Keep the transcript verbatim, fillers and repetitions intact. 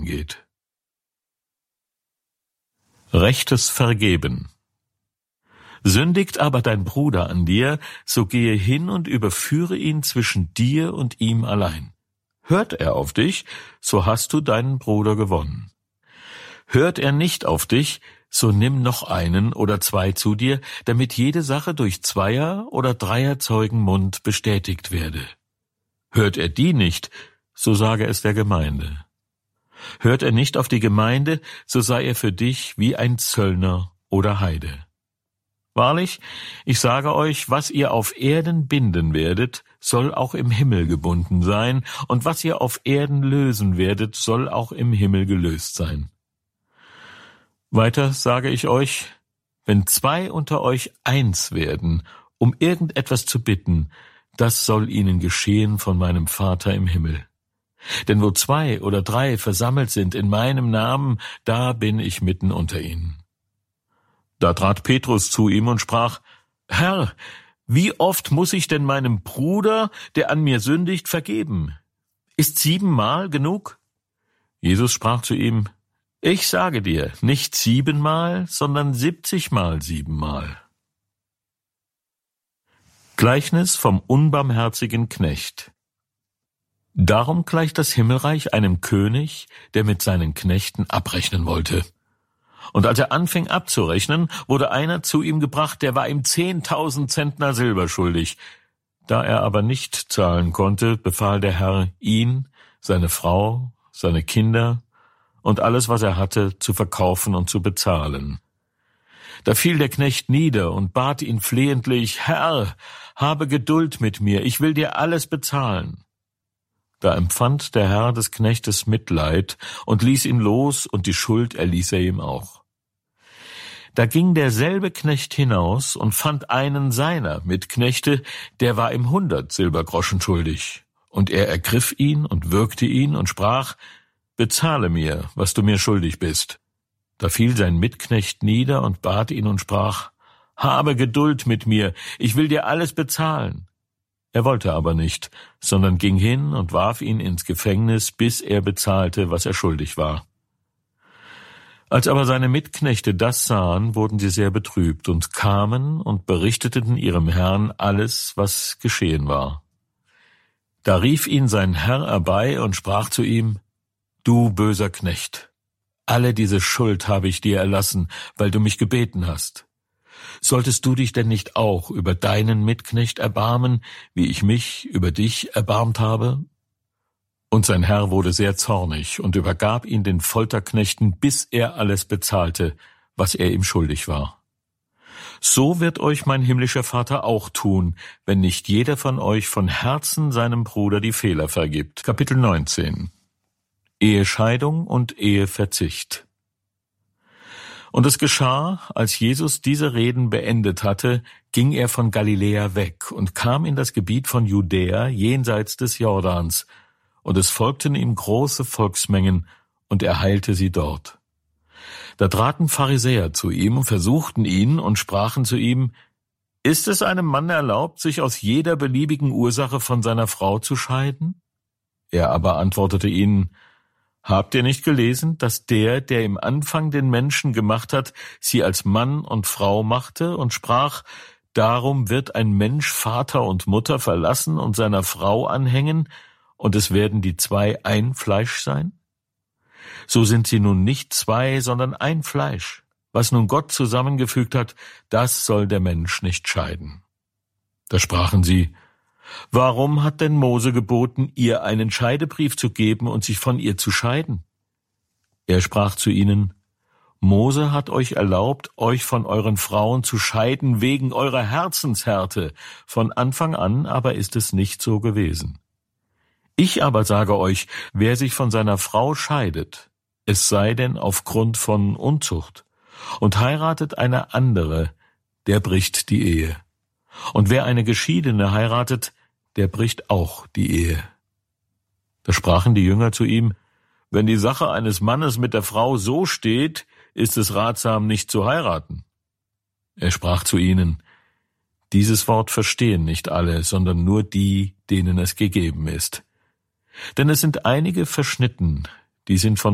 angeht. Rechtes Vergeben. Sündigt aber dein Bruder an dir, so gehe hin und überführe ihn zwischen dir und ihm allein. Hört er auf dich, so hast du deinen Bruder gewonnen. Hört er nicht auf dich, so nimm noch einen oder zwei zu dir, damit jede Sache durch Zweier- oder Dreier-Zeugen Mund bestätigt werde. Hört er die nicht, so sage es der Gemeinde. Hört er nicht auf die Gemeinde, so sei er für dich wie ein Zöllner oder Heide. Wahrlich, ich sage euch, was ihr auf Erden binden werdet, soll auch im Himmel gebunden sein, und was ihr auf Erden lösen werdet, soll auch im Himmel gelöst sein. Weiter sage ich euch, wenn zwei unter euch eins werden, um irgendetwas zu bitten, das soll ihnen geschehen von meinem Vater im Himmel. Denn wo zwei oder drei versammelt sind in meinem Namen, da bin ich mitten unter ihnen. Da trat Petrus zu ihm und sprach, Herr, wie oft muss ich denn meinem Bruder, der an mir sündigt, vergeben? Ist siebenmal genug? Jesus sprach zu ihm, ich sage dir, nicht siebenmal, sondern siebzigmal siebenmal. Gleichnis vom unbarmherzigen Knecht. Darum gleicht das Himmelreich einem König, der mit seinen Knechten abrechnen wollte. Und als er anfing abzurechnen, wurde einer zu ihm gebracht, der war ihm zehntausend Zentner Silber schuldig. Da er aber nicht zahlen konnte, befahl der Herr, ihn, seine Frau, seine Kinder und alles, was er hatte, zu verkaufen und zu bezahlen. Da fiel der Knecht nieder und bat ihn flehentlich, Herr, habe Geduld mit mir, ich will dir alles bezahlen. Da empfand der Herr des Knechtes Mitleid und ließ ihn los, und die Schuld erließ er ihm auch. Da ging derselbe Knecht hinaus und fand einen seiner Mitknechte, der war ihm hundert Silbergroschen schuldig. Und er ergriff ihn und würgte ihn und sprach, bezahle mir, was du mir schuldig bist. Da fiel sein Mitknecht nieder und bat ihn und sprach, habe Geduld mit mir, ich will dir alles bezahlen. Er wollte aber nicht, sondern ging hin und warf ihn ins Gefängnis, bis er bezahlte, was er schuldig war. Als aber seine Mitknechte das sahen, wurden sie sehr betrübt und kamen und berichteten ihrem Herrn alles, was geschehen war. Da rief ihn sein Herr herbei und sprach zu ihm, du böser Knecht, alle diese Schuld habe ich dir erlassen, weil du mich gebeten hast. Solltest du dich denn nicht auch über deinen Mitknecht erbarmen, wie ich mich über dich erbarmt habe? Und sein Herr wurde sehr zornig und übergab ihn den Folterknechten, bis er alles bezahlte, was er ihm schuldig war. So wird euch mein himmlischer Vater auch tun, wenn nicht jeder von euch von Herzen seinem Bruder die Fehler vergibt. Kapitel neunzehn. Ehescheidung und Eheverzicht. Und es geschah, als Jesus diese Reden beendet hatte, ging er von Galiläa weg und kam in das Gebiet von Judäa jenseits des Jordans, und es folgten ihm große Volksmengen, und er heilte sie dort. Da traten Pharisäer zu ihm und versuchten ihn und sprachen zu ihm, ist es einem Mann erlaubt, sich aus jeder beliebigen Ursache von seiner Frau zu scheiden? Er aber antwortete ihnen, habt ihr nicht gelesen, dass der, der im Anfang den Menschen gemacht hat, sie als Mann und Frau machte und sprach, darum wird ein Mensch Vater und Mutter verlassen und seiner Frau anhängen, und es werden die zwei ein Fleisch sein? So sind sie nun nicht zwei, sondern ein Fleisch. Was nun Gott zusammengefügt hat, das soll der Mensch nicht scheiden. Da sprachen sie, warum hat denn Mose geboten, ihr einen Scheidebrief zu geben und sich von ihr zu scheiden? Er sprach zu ihnen, Mose hat euch erlaubt, euch von euren Frauen zu scheiden wegen eurer Herzenshärte. Von Anfang an aber ist es nicht so gewesen. Ich aber sage euch, wer sich von seiner Frau scheidet, es sei denn aufgrund von Unzucht, und heiratet eine andere, der bricht die Ehe. Und wer eine Geschiedene heiratet, der bricht auch die Ehe. Da sprachen die Jünger zu ihm, wenn die Sache eines Mannes mit der Frau so steht, ist es ratsam, nicht zu heiraten. Er sprach zu ihnen, dieses Wort verstehen nicht alle, sondern nur die, denen es gegeben ist. Denn es sind einige verschnitten, die sind von